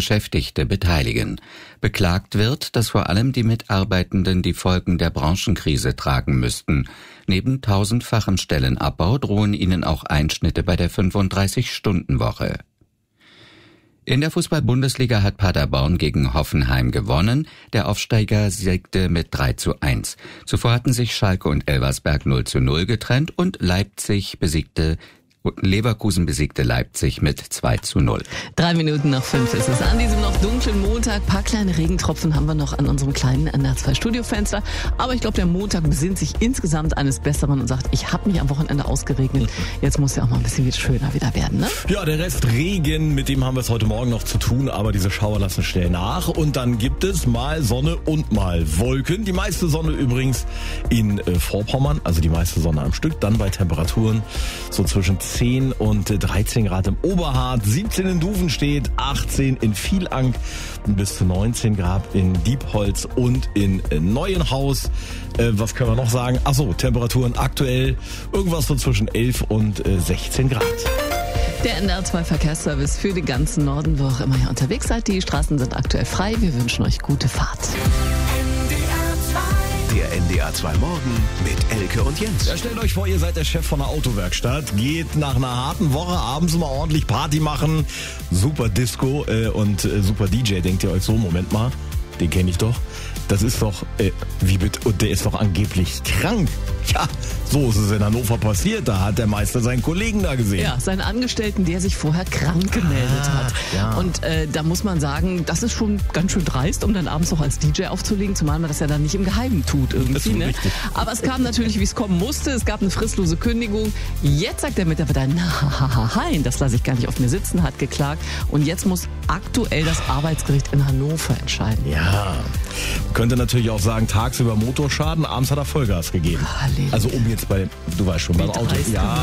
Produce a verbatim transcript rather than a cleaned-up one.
Beschäftigte beteiligen. Beklagt wird, dass vor allem die Mitarbeitenden die Folgen der Branchenkrise tragen müssten. Neben tausendfachem Stellenabbau drohen ihnen auch Einschnitte bei der fünfunddreißig-Stunden-Woche. In der Fußball-Bundesliga hat Paderborn gegen Hoffenheim gewonnen. Der Aufsteiger siegte mit drei zu eins. Zuvor hatten sich Schalke und Elversberg null zu null getrennt und Leipzig besiegte Leverkusen besiegte Leipzig mit zwei zu null. Drei Minuten nach fünf ist es. An diesem noch dunklen Montag. Ein paar kleine Regentropfen haben wir noch an unserem kleinen N D R zwei Studiofenster. Aber ich glaube, der Montag besinnt sich insgesamt eines Besseren und sagt, ich habe mich am Wochenende ausgeregnet. Jetzt muss ja auch mal ein bisschen schöner wieder werden, ne? Ja, der Rest Regen, mit dem haben wir es heute Morgen noch zu tun. Aber diese Schauer lassen schnell nach. Und dann gibt es mal Sonne und mal Wolken. Die meiste Sonne übrigens in äh, Vorpommern. Also die meiste Sonne am Stück. Dann bei Temperaturen so zwischen zehn und dreizehn Grad im Oberhardt, siebzehn in Duvenstedt, achtzehn in Vielank und bis zu neunzehn Grad in Diepholz und in Neuenhaus. Äh, was können wir noch sagen? Achso, Temperaturen aktuell irgendwas so zwischen elf und sechzehn Grad. Der N D R zwei Verkehrsservice für den ganzen Norden, wo auch immer ihr unterwegs seid. Die Straßen sind aktuell frei. Wir wünschen euch gute Fahrt. Der N D R zwei Morgen mit Elke und Jens. Ja, stellt euch vor, ihr seid der Chef von einer Autowerkstatt, geht nach einer harten Woche abends mal ordentlich Party machen, super Disco äh, und äh, super D J. Denkt ihr euch so, Moment mal, den kenne ich doch. Das ist doch, äh, wie bitte, und der ist doch angeblich krank. Ja, so ist es in Hannover passiert. Da hat der Meister seinen Kollegen da gesehen. Ja, seinen Angestellten, der sich vorher krank gemeldet ah, hat. Ja. Und äh, da muss man sagen, das ist schon ganz schön dreist, um dann abends noch als D J aufzulegen, zumal man das ja dann nicht im Geheimen tut irgendwie. Ne? Aber es kam natürlich, wie es kommen musste. Es gab eine fristlose Kündigung. Jetzt sagt der Mitarbeiter, nein, das lasse ich gar nicht auf mir sitzen, hat geklagt. Und jetzt muss aktuell das Arbeitsgericht in Hannover entscheiden. Ja, könnte natürlich auch sagen, tagsüber Motorschaden, abends hat er Vollgas gegeben. Halleluja. Also um jetzt bei, du weißt schon, beim Auto. Ja.